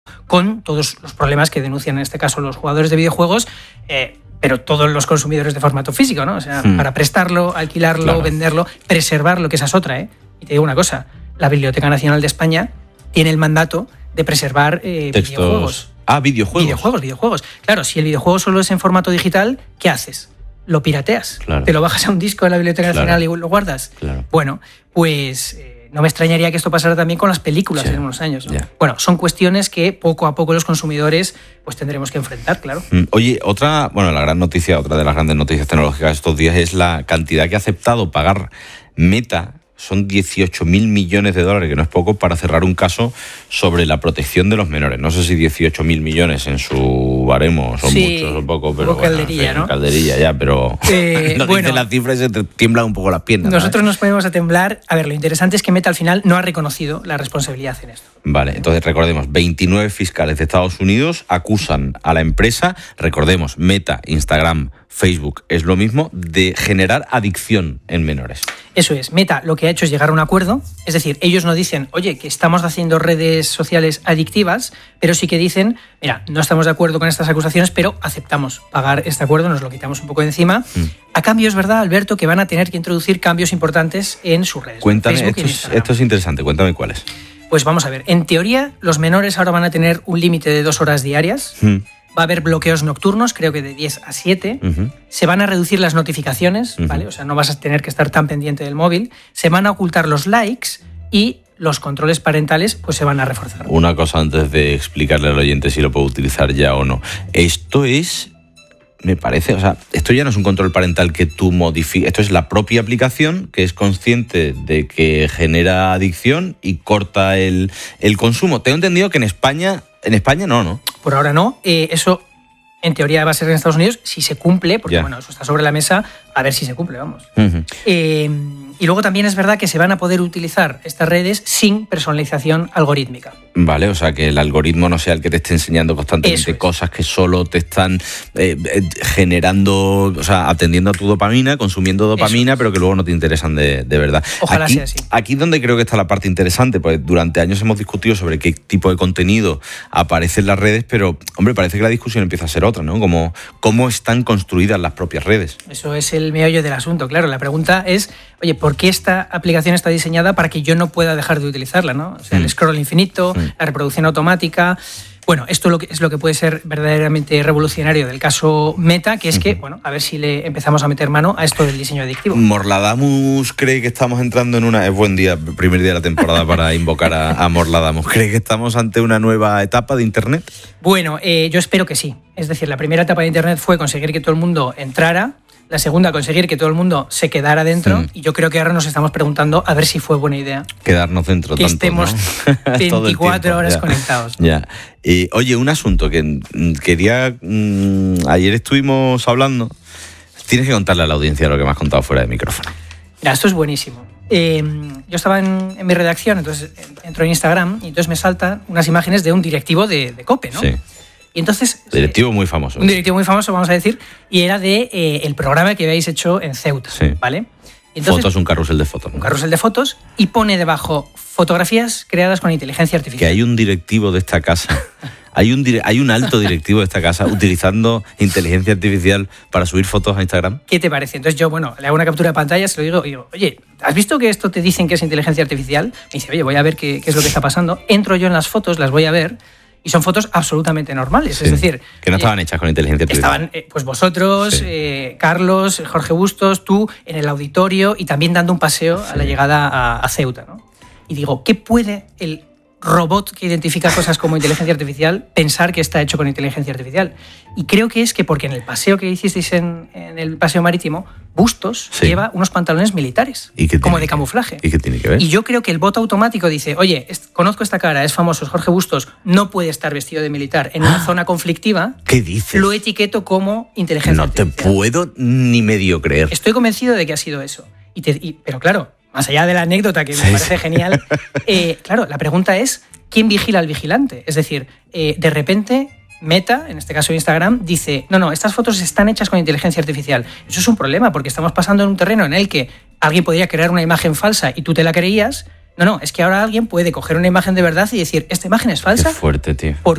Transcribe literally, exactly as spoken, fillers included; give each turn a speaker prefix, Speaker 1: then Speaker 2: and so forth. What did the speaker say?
Speaker 1: con todos los problemas que denuncian en este caso los jugadores de videojuegos, eh, pero todos los consumidores de formato físico, ¿no? O sea, hmm. para prestarlo, alquilarlo, claro. venderlo, preservarlo, que esa es otra, ¿eh? Y te digo una cosa, la Biblioteca Nacional de España tiene el mandato de preservar eh, videojuegos.
Speaker 2: Ah, videojuegos.
Speaker 1: Videojuegos, videojuegos. Claro, si el videojuego solo es en formato digital, ¿qué haces? Lo pirateas. Claro. Te lo bajas a un disco de la Biblioteca Nacional claro. y lo guardas. Claro. Bueno, pues eh, no me extrañaría que esto pasara también con las películas sí. en unos años, ¿no? Yeah. Bueno, son cuestiones que poco a poco los consumidores pues tendremos que enfrentar, claro.
Speaker 2: Oye, otra, bueno, la gran noticia, otra de las grandes noticias tecnológicas de estos días es la cantidad que ha aceptado pagar Meta. Son dieciocho mil millones de dólares, que no es poco, para cerrar un caso sobre la protección de los menores. No sé si dieciocho mil millones en su baremo son sí, muchos o poco, pero
Speaker 1: bueno, calderilla, en fin,
Speaker 2: ¿no? Calderilla ya, pero
Speaker 1: eh,
Speaker 2: nos
Speaker 1: bueno,
Speaker 2: dicen las cifras y se te tiemblan un poco las piernas.
Speaker 1: Nosotros
Speaker 2: ¿no?
Speaker 1: nos ponemos a temblar. A ver, lo interesante es que Meta al final no ha reconocido la responsabilidad en esto.
Speaker 2: Vale, entonces recordemos, veintinueve fiscales de Estados Unidos acusan a la empresa, recordemos, Meta, Instagram, Facebook, es lo mismo, de generar adicción en menores.
Speaker 1: Eso es, Meta lo que ha hecho es llegar a un acuerdo, es decir, ellos no dicen, oye, que estamos haciendo redes sociales adictivas, pero sí que dicen, mira, no estamos de acuerdo con estas acusaciones, pero aceptamos pagar este acuerdo, nos lo quitamos un poco de encima. Mm. A cambio, es verdad, Alberto, que van a tener que introducir cambios importantes en sus redes.
Speaker 2: Cuéntame, esto es, esto es interesante, cuéntame cuáles.
Speaker 1: Pues vamos a ver, en teoría, los menores ahora van a tener un límite de dos horas diarias. Mm. Va a haber bloqueos nocturnos, creo que de diez a siete. Uh-huh. Se van a reducir las notificaciones, uh-huh. ¿vale? O sea, no vas a tener que estar tan pendiente del móvil. Se van a ocultar los likes y los controles parentales pues se van a reforzar.
Speaker 2: Una cosa antes de explicarle al oyente si lo puedo utilizar ya o no. Esto es, me parece, o sea, esto ya no es un control parental que tú modificas. Esto es la propia aplicación que es consciente de que genera adicción y corta el, el consumo. Tengo entendido que en España... En España no, ¿no?
Speaker 1: Por ahora no. Eh, eso, en teoría, va a ser en Estados Unidos si se cumple, porque yeah. bueno, eso está sobre la mesa, a ver si se cumple, vamos. Uh-huh. Eh, y luego también es verdad que se van a poder utilizar estas redes sin personalización algorítmica.
Speaker 2: Vale, o sea, que el algoritmo no sea el que te esté enseñando constantemente es. cosas que solo te están eh, generando, o sea, atendiendo a tu dopamina, consumiendo dopamina, pero que luego no te interesan de, de verdad.
Speaker 1: Ojalá
Speaker 2: aquí,
Speaker 1: sea así.
Speaker 2: Aquí es donde creo que está la parte interesante, pues durante años hemos discutido sobre qué tipo de contenido aparece en las redes, pero, hombre, parece que la discusión empieza a ser otra, ¿no? Como cómo están construidas las propias redes.
Speaker 1: Eso es el meollo del asunto, claro. La pregunta es, oye, ¿por qué esta aplicación está diseñada para que yo no pueda dejar de utilizarla, ¿no? O sea, mm. el scroll infinito, mm. la reproducción automática. Bueno, esto es lo que puede ser verdaderamente revolucionario del caso Meta, que es que, bueno, a ver si le empezamos a meter mano a esto del diseño adictivo.
Speaker 2: Morladamus cree que estamos entrando en una... Es buen día, primer día de la temporada para invocar a, a Morladamus. ¿Cree que estamos ante una nueva etapa de Internet?
Speaker 1: Bueno, eh, yo espero que sí. Es decir, la primera etapa de Internet fue conseguir que todo el mundo entrara. La segunda, conseguir que todo el mundo se quedara dentro. Mm. Y yo creo que ahora nos estamos preguntando a ver si fue buena idea.
Speaker 2: Quedarnos dentro
Speaker 1: que
Speaker 2: tanto,
Speaker 1: estemos
Speaker 2: ¿no?
Speaker 1: veinticuatro horas
Speaker 2: ya.
Speaker 1: conectados. ¿no?
Speaker 2: Ya. Eh, oye, un asunto que quería... Mmm, ayer estuvimos hablando. Tienes que contarle a la audiencia lo que me has contado fuera de micrófono.
Speaker 1: Mira, esto es buenísimo. Eh, yo estaba en, en mi redacción, entonces entro en Instagram y entonces me saltan unas imágenes de un directivo de, de COPE, ¿no?
Speaker 2: Sí.
Speaker 1: Y entonces,
Speaker 2: directivo muy famoso.
Speaker 1: Un directivo muy famoso, vamos a decir, y era de eh, el programa que habéis hecho en Ceuta, sí. ¿vale?
Speaker 2: Y entonces, fotos, un carrusel de fotos. ¿no?
Speaker 1: Un carrusel de fotos y pone debajo fotografías creadas con inteligencia artificial.
Speaker 2: Que hay un directivo de esta casa, hay un, hay un alto directivo de esta casa utilizando inteligencia artificial para subir fotos a Instagram.
Speaker 1: ¿Qué te parece? Entonces yo, bueno, le hago una captura de pantalla, se lo digo y digo, oye, ¿has visto que esto te dicen que es inteligencia artificial? Me dice, oye, voy a ver qué, qué es lo que está pasando. Entro yo en las fotos, las voy a ver. Y son fotos absolutamente normales, sí, es decir...
Speaker 2: Que no estaban eh, hechas con inteligencia artificial.
Speaker 1: Estaban, eh, pues vosotros, sí. eh, Carlos, Jorge Bustos, tú, en el auditorio y también dando un paseo sí. a la llegada a, a Ceuta, ¿no? Y digo, ¿qué puede el robot que identifica cosas como inteligencia artificial pensar que está hecho con inteligencia artificial? Y creo que es que porque en el paseo que hicisteis en, en el paseo marítimo, Bustos sí. lleva unos pantalones militares,
Speaker 2: ¿Y qué
Speaker 1: como de
Speaker 2: que,
Speaker 1: camuflaje.
Speaker 2: ¿Y qué tiene que ver?
Speaker 1: Y yo creo que el bot automático dice, oye, es, conozco esta cara, es famoso, es Jorge Bustos, no puede estar vestido de militar en una ah, zona conflictiva.
Speaker 2: ¿Qué dices?
Speaker 1: Lo etiqueto como inteligencia
Speaker 2: no
Speaker 1: artificial.
Speaker 2: No te puedo ni medio creer.
Speaker 1: Estoy convencido de que ha sido eso. Y te, y, pero claro, más allá de la anécdota que me sí, parece sí. genial, eh, claro, la pregunta es, ¿quién vigila al vigilante? Es decir, eh, de repente... Meta, en este caso Instagram, dice, no, no, estas fotos están hechas con inteligencia artificial. Eso es un problema, porque estamos pasando en un terreno en el que alguien podría crear una imagen falsa y tú te la creías. No, no, es que ahora alguien puede coger una imagen de verdad y decir, esta imagen es falsa.
Speaker 2: Qué fuerte, tío.
Speaker 1: Porque